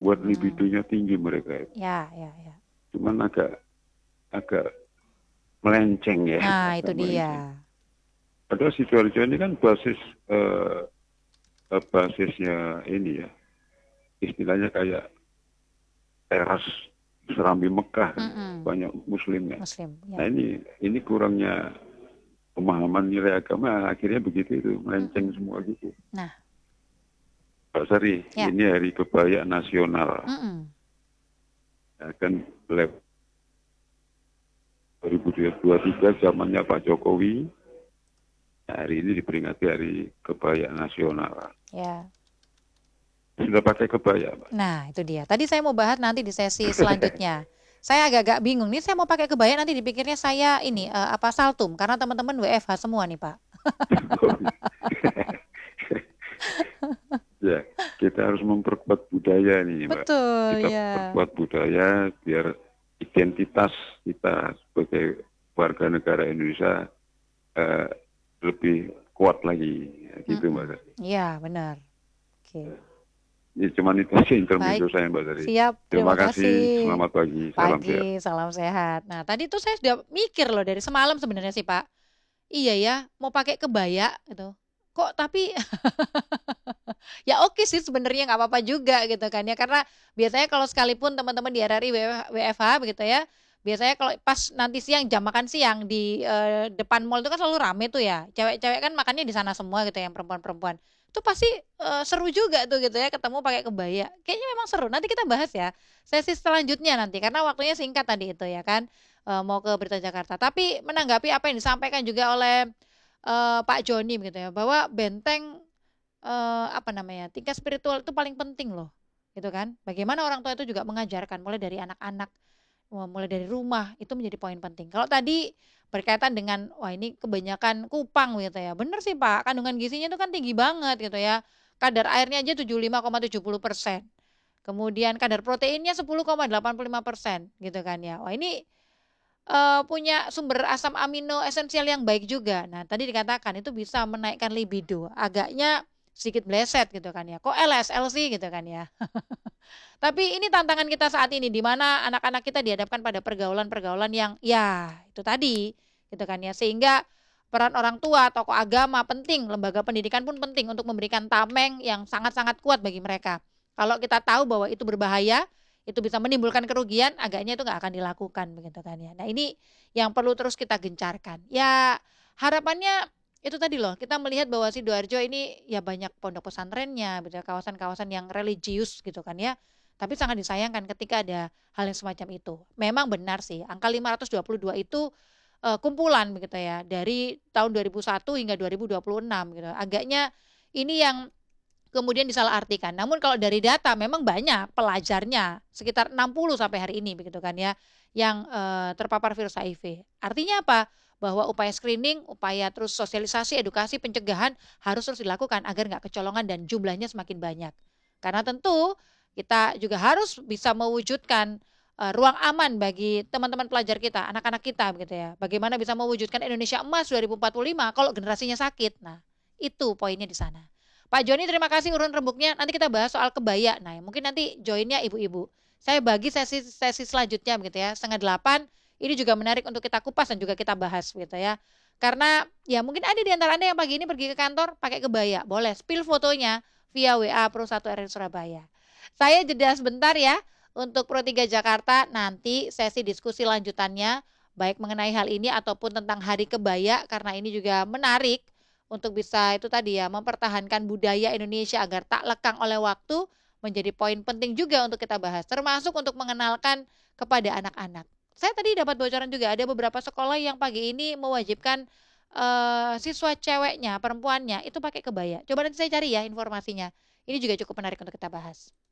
membuat Hmm. libidonya tinggi mereka. Ya, ya, ya. Cuman agak melenceng ya, Nah, itu agak dia. melenceng. Padahal Sidoarjo ini kan eh, basisnya ini ya, istilahnya kayak teras Serambi Mekah kan, Mm-mm. banyak muslimnya. Muslim, Nah ya. ini kurangnya pemahaman nilai agama, akhirnya begitu itu, melenceng Mm-mm. semua gitu. Nah, Pak Sari, ya. ini hari kebaya nasional. Mm-mm. Ya, kan 2023 zamannya Pak Jokowi, hari ini diperingati hari kebaya nasional. Ya. Sudah pakai kebaya, Pak? Nah, itu dia. Tadi saya mau bahas nanti di sesi selanjutnya. Saya agak-agak bingung nih, saya mau pakai kebaya nanti dipikirnya saya ini apa saltum karena teman-teman WFH semua nih, Pak. Ya, kita harus memperkuat budaya nih, Mbak. Betul, Kita ya. perkuat budaya biar identitas kita sebagai warga negara Indonesia eh, lebih kuat lagi, gitu Mbak Mm-mm. Sari. Iya, benar. Oke. Ini cuman itu aja Baik, intermezzo saya Mbak Sari. siap. Terima Terima kasih, kasih. selamat pagi, salam sehat. Pagi, salam sehat. Nah, tadi tuh saya sudah mikir loh dari semalam sebenarnya sih, Pak. Iya ya, mau pakai kebaya gitu. Kok tapi ya oke sih sebenarnya nggak apa-apa juga gitu kan ya karena biasanya kalau sekalipun teman-teman di RRI WFH begitu ya biasanya kalau pas nanti siang jam makan siang di depan mall itu kan selalu rame tuh ya cewek-cewek kan makannya di sana semua gitu ya, yang perempuan-perempuan itu pasti seru juga tuh gitu ya ketemu pakai kebaya kayaknya memang seru nanti kita bahas ya sesi selanjutnya nanti karena waktunya singkat tadi itu ya kan. Mau ke Berita Jakarta tapi menanggapi apa yang disampaikan juga oleh Pak Joni gitu ya bahwa benteng apa namanya, tingkat spiritual itu paling penting loh, gitu kan. Bagaimana orang tua itu juga mengajarkan mulai dari anak-anak, mulai dari rumah itu menjadi poin penting. Kalau tadi berkaitan dengan wah ini kebanyakan kupang gitu ya. Bener sih Pak, kandungan gizinya itu kan tinggi banget gitu ya. Kadar airnya aja 75,70%. Kemudian kadar proteinnya 10,85% gitu kan ya. Wah ini punya sumber asam amino esensial yang baik juga. Nah, tadi dikatakan itu bisa menaikkan libido. Agaknya sedikit bleset gitu kan ya. Kok LSL sih gitu kan ya. Tapi ini tantangan kita saat ini di mana anak-anak kita dihadapkan pada pergaulan-pergaulan yang ya itu tadi gitu kan ya. Sehingga peran orang tua, tokoh agama penting, lembaga pendidikan pun penting untuk memberikan tameng yang sangat-sangat kuat bagi mereka. Kalau kita tahu bahwa itu berbahaya, itu bisa menimbulkan kerugian, agaknya itu nggak akan dilakukan begitu kan ya. Nah ini yang perlu terus kita gencarkan. Ya harapannya itu tadi loh, kita melihat bahwa Sidoarjo ini ya banyak pondok pesantrennya, gitu, kawasan-kawasan yang religius gitu kan ya. Tapi sangat disayangkan ketika ada hal yang semacam itu. Memang benar sih, angka 522 itu kumpulan begitu ya dari tahun 2001 hingga 2026 gitu. Agaknya ini yang kemudian disalahartikan. Namun kalau dari data memang banyak pelajarnya sekitar 60 sampai hari ini begitu kan ya yang terpapar virus HIV. Artinya apa? Bahwa upaya screening, upaya terus sosialisasi, edukasi, pencegahan harus terus dilakukan agar nggak kecolongan dan jumlahnya semakin banyak. Karena tentu kita juga harus bisa mewujudkan ruang aman bagi teman-teman pelajar kita, anak-anak kita begitu ya. Bagaimana bisa mewujudkan Indonesia Emas 2045 kalau generasinya sakit. Nah, itu poinnya di sana. Pak Joni terima kasih urun rembuknya. Nanti kita bahas soal kebaya. Nah, mungkin nanti joinnya ibu-ibu. Saya bagi sesi selanjutnya begitu ya. 7:30 ini juga menarik untuk kita kupas dan juga kita bahas gitu ya. Karena ya mungkin ada di antara Anda yang pagi ini pergi ke kantor pakai kebaya. Boleh spill fotonya via WA Pro 1 RRI Surabaya. Saya jeda sebentar ya untuk Pro 3 Jakarta. Nanti sesi diskusi lanjutannya baik mengenai hal ini ataupun tentang Hari Kebaya karena ini juga menarik untuk bisa itu tadi ya mempertahankan budaya Indonesia agar tak lekang oleh waktu menjadi poin penting juga untuk kita bahas termasuk untuk mengenalkan kepada anak-anak. Saya tadi dapat bocoran juga ada beberapa sekolah yang pagi ini mewajibkan siswa ceweknya, perempuannya itu pakai kebaya. Coba nanti saya cari ya informasinya. Ini juga cukup menarik untuk kita bahas.